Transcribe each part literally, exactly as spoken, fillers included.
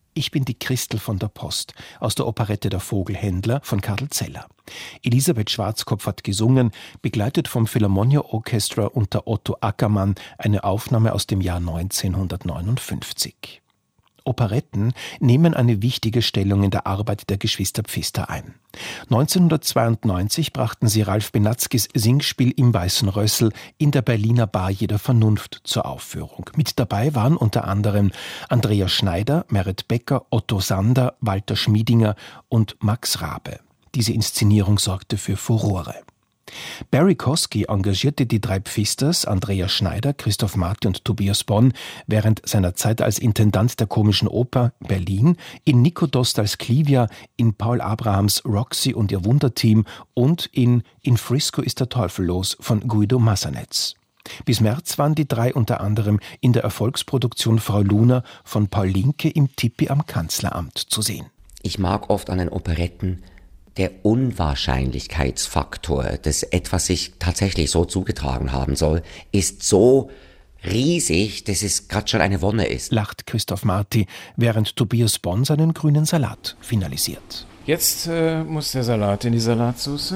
Ich bin die Christel von der Post aus der Operette Der Vogelhändler von Karl Zeller. Elisabeth Schwarzkopf hat gesungen, begleitet vom Philharmonia Orchestra unter Otto Ackermann, eine Aufnahme aus dem Jahr neunzehnhundertneunundfünfzig. Operetten nehmen eine wichtige Stellung in der Arbeit der Geschwister Pfister ein. neunzehnhundertzweiundneunzig brachten sie Ralf Benatzkis Singspiel Im Weißen Rössel in der Berliner Bar Jeder Vernunft zur Aufführung. Mit dabei waren unter anderem Andrea Schneider, Meret Becker, Otto Sander, Walter Schmiedinger und Max Rabe. Diese Inszenierung sorgte für Furore. Barry Kosky engagierte die drei Pfisters, Andrea Schneider, Christoph Marti und Tobias Bonn, während seiner Zeit als Intendant der Komischen Oper Berlin, in Nico Dost als Clivia, in Paul Abrahams Roxy und ihr Wunderteam und in In Frisco ist der Teufel los von Guido Massanetz. Bis März waren die drei unter anderem in der Erfolgsproduktion Frau Luna von Paul Linke im Tippi am Kanzleramt zu sehen. Ich mag oft an den Operetten der Unwahrscheinlichkeitsfaktor, dass etwas sich tatsächlich so zugetragen haben soll, ist so riesig, dass es gerade schon eine Wonne ist. Lacht Christoph Marti, während Tobias Bonn seinen grünen Salat finalisiert. Jetzt äh, muss der Salat in die Salatsauce.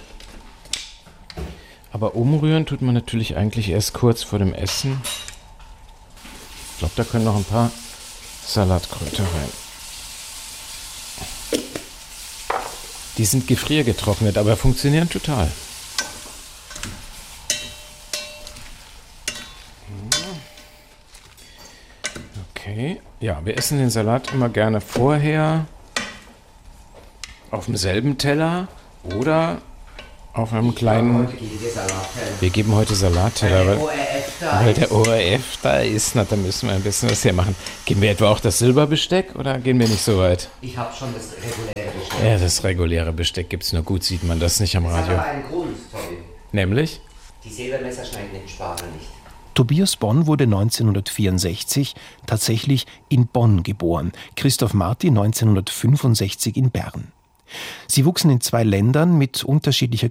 Aber umrühren tut man natürlich eigentlich erst kurz vor dem Essen. Ich glaube, da können noch ein paar Salatkräuter rein. Die sind gefriergetrocknet, aber funktionieren total. Okay, ja, wir essen den Salat immer gerne vorher auf demselben Teller oder auf einem kleinen... Wir geben heute Salatteller, weil, weil der O R F da ist. Na, da müssen wir ein bisschen was hermachen. Geben wir etwa auch das Silberbesteck oder gehen wir nicht so weit? Ich habe schon das reguläre Besteck. Ja, das reguläre Besteck gibt's nur gut, sieht man das nicht am Radio. Das hat aber einen Grund, Tommy. Nämlich? Die Silbermesser schneiden den Spargel nicht. Tobias Bonn wurde neunzehnhundertvierundsechzig tatsächlich in Bonn geboren, Christoph Marti neunzehnhundertfünfundsechzig in Bern. Sie wuchsen in zwei Ländern mit unterschiedlicher